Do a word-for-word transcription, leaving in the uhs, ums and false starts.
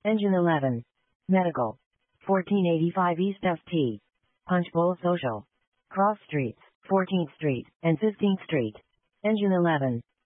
Engine eleven. Medical. fourteen eighty-five East F T. Punchbowl Social. Cross Streets, fourteenth Street and fifteenth Street. Engine eleven.